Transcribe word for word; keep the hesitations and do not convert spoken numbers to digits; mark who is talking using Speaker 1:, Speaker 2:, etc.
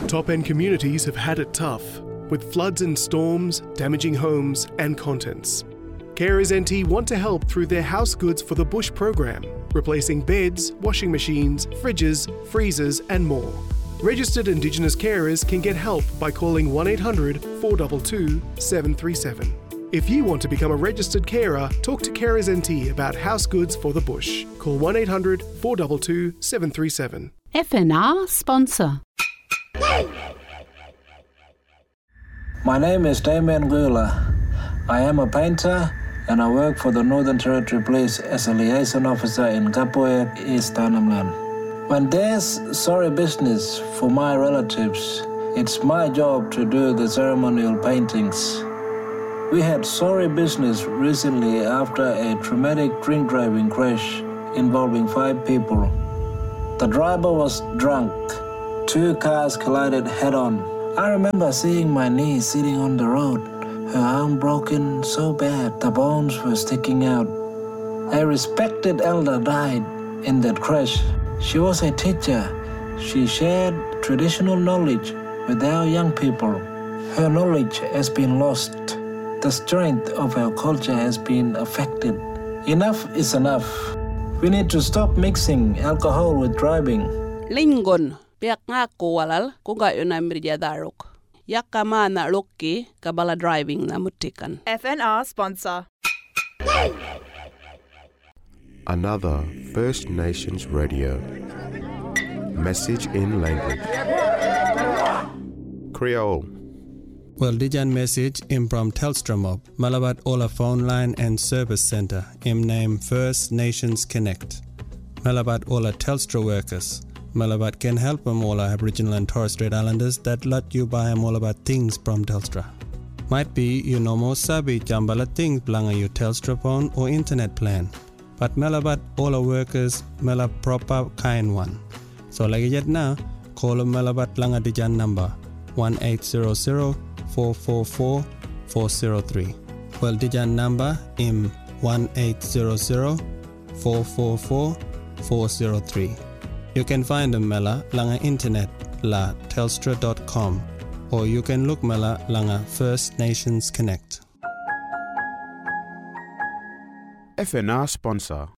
Speaker 1: Top-end communities have had it tough, with floods and storms damaging homes and contents. Carers N T want to help through their House Goods for the Bush program, replacing beds, washing machines, fridges, freezers and more. Registered Indigenous carers can get help by calling one eight hundred four two two seven three seven. If you want to become a registered carer, talk to Carers N T about House Goods for the Bush. Call one eight hundred four two two seven three seven.
Speaker 2: F N R sponsor.
Speaker 3: My name is Damien Gula. I am a painter and I work for the Northern Territory Police as a liaison officer in Kapoek, East Arnhem. When there's sorry business for my relatives, it's my job to do the ceremonial paintings. We had sorry business recently after a traumatic drink driving crash involving five people. The driver was drunk. Two cars collided head-on. I remember seeing my niece sitting on the road, her arm broken so bad the bones were sticking out. A respected elder died in that crash. She was a teacher. She shared traditional knowledge with our young people. Her knowledge has been lost. The strength of our culture has been affected. Enough is enough. We need to stop mixing alcohol with driving.
Speaker 4: Lingon, piak nga kuwalal kung kayo na miryadarok. Yakka na lukki kabala driving na mutikan.
Speaker 5: F N R sponsor.
Speaker 6: Another First Nations radio. Message in language. Creole.
Speaker 7: Well, dijan message im from Telstra Mob, Malabat Ola phone line and service center, im name First Nations Connect. Malabat Ola Telstra workers. Malabat can help them all Aboriginal and Torres Strait Islanders that let you buy them all about things from Telstra. Might be you no more sabi jambala things blanga your Telstra phone or internet plan. But Malabat Ola workers mela proper kind one. So like yet now, call Malabat langa dijan number one eight hundred four four four four zero three. Well, dijan number im one eight hundred four four four four zero three. You can find them Mela langa internet la telstra dot com or you can look Mela langa First Nations Connect.
Speaker 6: F N R sponsor.